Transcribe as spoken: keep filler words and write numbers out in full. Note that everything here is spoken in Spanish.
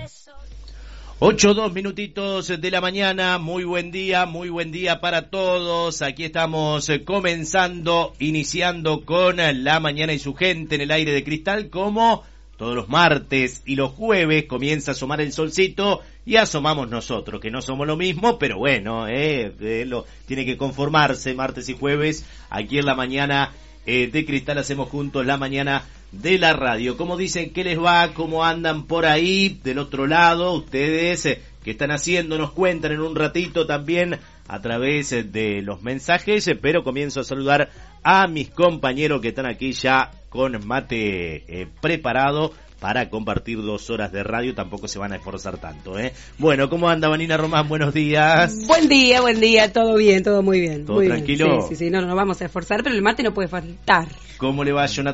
Ocho, dos minutitos de la mañana, muy buen día, muy buen día para todos. Aquí estamos comenzando, iniciando con La Mañana y su gente en el aire de cristal, como todos los martes y los jueves comienza a asomar el solcito y asomamos nosotros, que no somos lo mismo, pero bueno, eh, eh, lo, tiene que conformarse martes y jueves. Aquí en La Mañana eh, de cristal hacemos juntos La Mañana de la radio. ¿Cómo dicen? ¿Qué les va? ¿Cómo andan por ahí del otro lado? Ustedes, eh, ¿qué están haciendo? Nos cuentan en un ratito también a través eh, de los mensajes, eh, pero comienzo a saludar a mis compañeros que están aquí ya con mate eh, preparado para compartir dos horas de radio. Tampoco se van a esforzar tanto, ¿eh? Bueno, ¿cómo anda Vanina Román? Buenos días. Buen día, buen día, todo bien, todo muy bien. ¿Todo muy tranquilo? Bien. Sí, sí, sí, no, no nos vamos a esforzar, pero el mate no puede faltar. ¿Cómo le va, Jonathan?